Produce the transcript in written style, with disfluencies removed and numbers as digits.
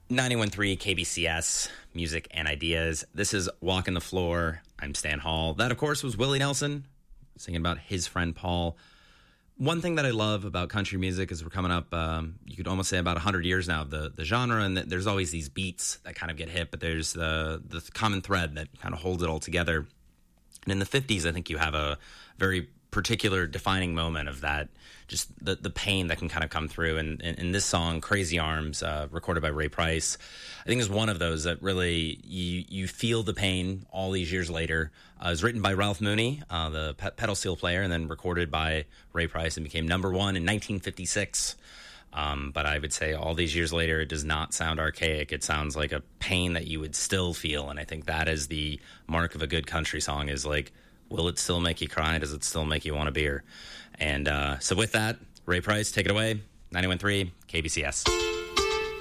91.3 KBCS, music and ideas. This is Walking the Floor. I'm Stan Hall. That, of course, was Willie Nelson singing about his friend Paul. One thing that I love about country music is we're coming up, you could almost say about 100 years now of the genre, and there's always these beats that kind of get hit, but there's the common thread that kind of holds it all together. And in the 50s, I think you have a very particular defining moment of that, just the pain that can kind of come through. And in this song, Crazy Arms, recorded by Ray Price, I think is one of those that really you feel the pain all these years later. It was written by Ralph Mooney, the pedal steel player, and then recorded by Ray Price and became number one in 1956. But I would say all these years later, it does not sound archaic. It sounds like a pain that you would still feel. And I think that is the mark of a good country song, is like, will it still make you cry? Does it still make you want a beer? And so with that, Ray Price, take it away. 91.3 KBCS.